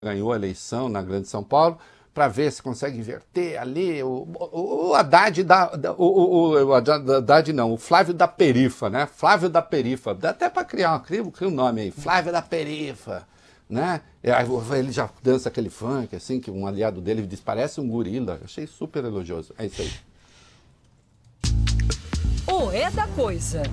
ganhou a eleição na Grande São Paulo, para ver se consegue inverter ali o Haddad o Flávio da Perifa, né? Flávio da Perifa, dá até para criar um nome aí, Flávio da Perifa, né? Ele já dança aquele funk, assim, que um aliado dele diz, parece um gorila. Achei super elogioso. É isso aí. O É da Coisa.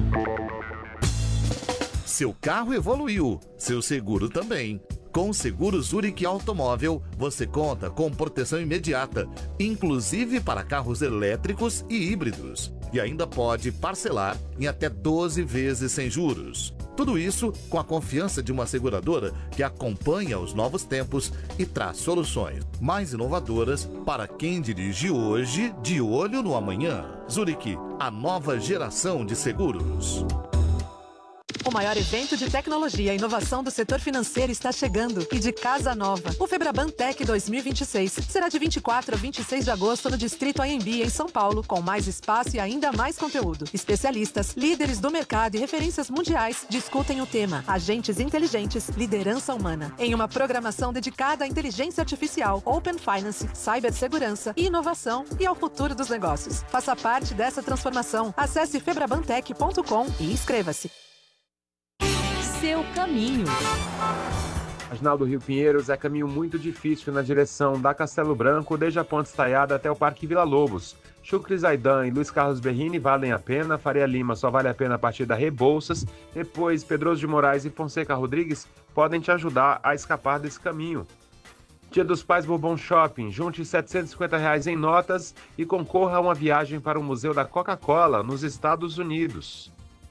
Seu carro evoluiu, seu seguro também. Com o seguro Zurich Automóvel, você conta com proteção imediata, inclusive para carros elétricos e híbridos. E ainda pode parcelar em até 12 vezes sem juros. Tudo isso com a confiança de uma seguradora que acompanha os novos tempos e traz soluções mais inovadoras para quem dirige hoje, de olho no amanhã. Zurich, a nova geração de seguros. O maior evento de tecnologia e inovação do setor financeiro está chegando e de casa nova. O Febraban Tech 2026 será de 24 a 26 de agosto no Distrito Anhembi, em São Paulo, com mais espaço e ainda mais conteúdo. Especialistas, líderes do mercado e referências mundiais discutem o tema Agentes Inteligentes, Liderança Humana, em uma programação dedicada à inteligência artificial, Open Finance, cibersegurança e inovação e ao futuro dos negócios. Faça parte dessa transformação. Acesse febrabantech.com e inscreva-se. Seu caminho. Marginal do Rio Pinheiros é caminho muito difícil na direção da Castelo Branco, desde a Ponte Estaiada até o Parque Vila Lobos. Chucre Zaidan e Luiz Carlos Berrini valem a pena, Faria Lima só vale a pena a partir da Rebouças, depois Pedroso de Moraes e Fonseca Rodrigues podem te ajudar a escapar desse caminho. Dia dos Pais Bourbon Shopping, junte R$ 750 em notas e concorra a uma viagem para o Museu da Coca-Cola, nos Estados Unidos.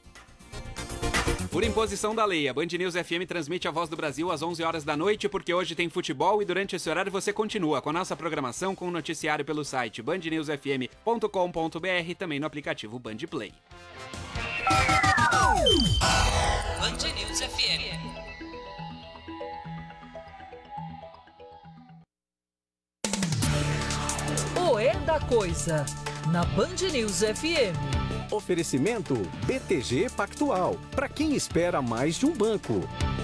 Por imposição da lei, a Band News FM transmite a Voz do Brasil às 11 horas da noite, porque hoje tem futebol e durante esse horário você continua com a nossa programação com o noticiário pelo site bandnewsfm.com.br e também no aplicativo Band Play. Band News FM. O É da Coisa, na Band News FM. Oferecimento BTG Pactual, para quem espera mais de um banco.